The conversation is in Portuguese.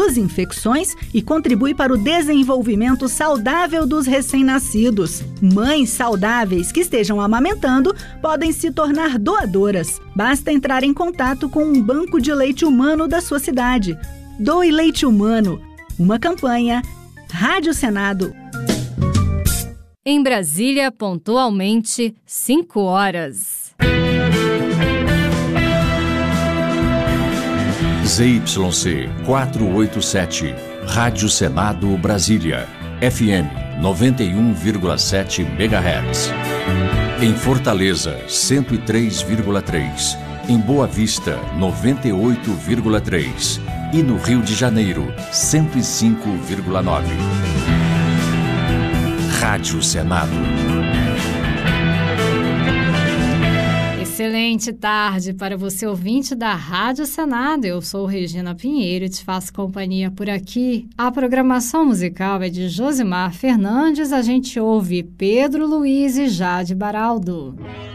reduz infecções e contribui para o desenvolvimento saudável dos recém-nascidos. Mães saudáveis que estejam amamentando podem se tornar doadoras. Basta entrar em contato com um banco de leite humano da sua cidade. Doe leite humano. Uma campanha. Rádio Senado. Em Brasília, pontualmente, 5 horas. ZYC 487, Rádio Senado Brasília, FM 91,7 MHz. Em Fortaleza, 103,3. Em Boa Vista, 98,3. E no Rio de Janeiro, 105,9. Rádio Senado. Excelente tarde para você, ouvinte da Rádio Senado. Eu sou Regina Pinheiro e te faço companhia por aqui. A programação musical é de Josimar Fernandes. A gente ouve Pedro Luiz e Jade Baraldo.